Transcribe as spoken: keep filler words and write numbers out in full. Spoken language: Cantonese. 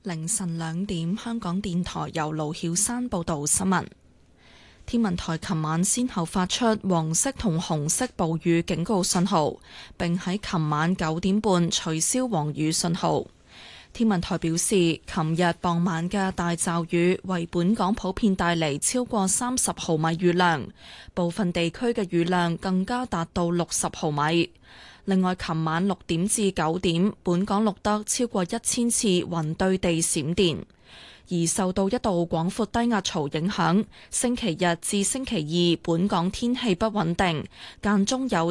凌晨兩點，香港電台由盧曉山報道新聞。天文台琴晚先後發出黃色同紅色暴雨警告信號，並喺琴晚九點半取消黃雨信號。天文台表示，琴日傍晚嘅大驟雨為本港普遍帶嚟超過三十毫米雨量，部分地區嘅雨量更加達到六十毫米。另外，琴晚六點至九點，本港錄得超過一千次雲對地閃電。而受到一道廣闊低壓槽影響，星期日至星期二本港天氣不穩定，間中有